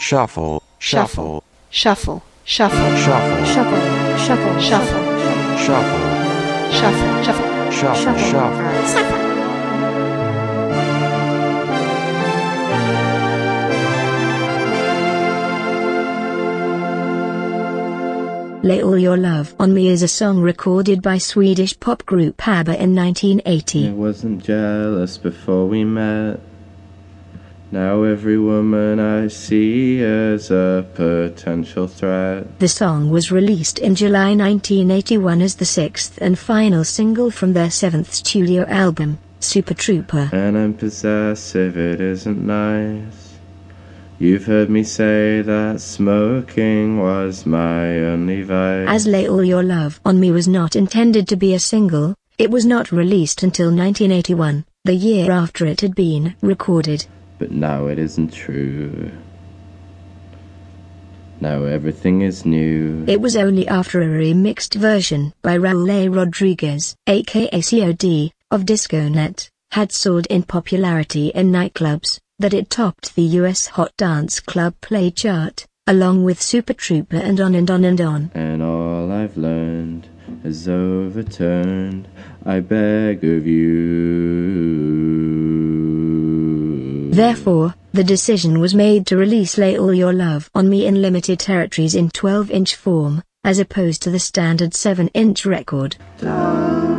shuffle, shuffle, shuffle, shuffle, shuffle, shuffle, shuffle, shuffle, shuffle, shuffle, shuffle, shuffle, shuffle. Lay All Your Love on Me is a song recorded by Swedish pop group ABBA in 1980. I wasn't jealous before we met. Now every woman I see is a potential threat. The song was released in July 1981 as the sixth and final single from their seventh studio album, Super Trooper. And I'm possessive, it isn't nice. You've heard me say that smoking was my only vice. As Lay All Your Love on Me was not intended to be a single, it was not released until 1981, the year after it had been recorded. But now it isn't true. Now everything is new. It was only after a remixed version by Raul A. Rodriguez, aka COD, of DiscoNet, had soared in popularity in nightclubs, that it topped the US Hot Dance Club Play chart, along with Super Trooper and On and On and On. And all I've learned is overturned, I beg of you. Therefore, the decision was made to release Lay All Your Love on Me in limited territories in 12-inch form, as opposed to the standard 7-inch record.